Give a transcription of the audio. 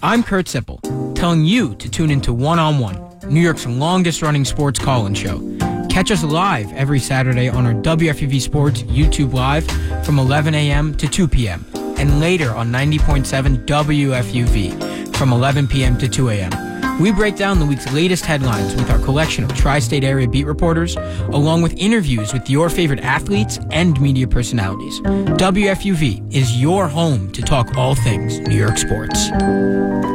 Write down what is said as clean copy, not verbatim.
I'm Kurt Sippel, telling you to tune into One on One, New York's longest-running sports call-in show. Catch us live every Saturday on our WFUV Sports YouTube Live from 11 a.m. to 2 p.m. and later on 90.7 WFUV from 11 p.m. to 2 a.m. We break down the week's latest headlines with our collection of tri-state area beat reporters, along with interviews with your favorite athletes and media personalities. WFUV is your home to talk all things New York sports.